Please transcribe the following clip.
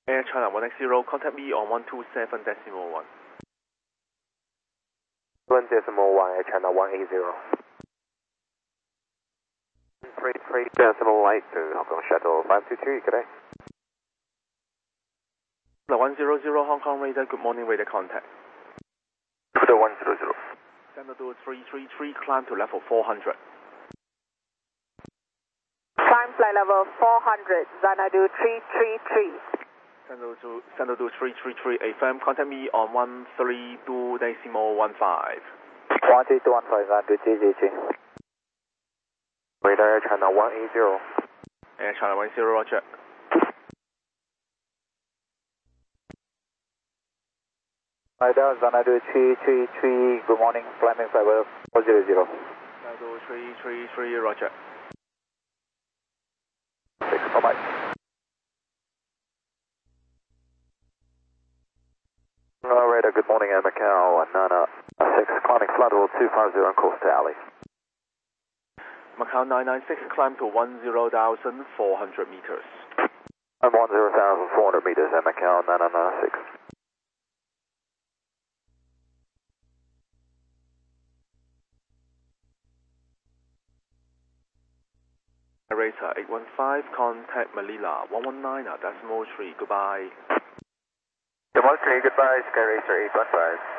Air China 1X0, contact me on 127.1. 1.1, Air China 180. 33.8 to Hong Kong Shuttle 523, good day. 100 Hong Kong radar, good morning radar contact. 100. Xanadu 333, climb to level 400. Climb flight level 400, Xanadu 333. Xanadu 333, AFM, contact me on 132.15. 132.15, Xanadu GGG. Radar Air China 180. Air China 180, roger. Radar Xanadu 333, good morning, climbing flight level 400. Xanadu 333, roger. 6, bye-bye. Radar, good morning, Air Macau, Nana 6, climbing flight level 250 on course to alley. Macau 996, climb to 10,400 meters. I'm 10,400 meters, Air Macau, Nana 6. Racer 815, contact Manila 119.3, goodbye. 113, goodbye, Sky Racer 815.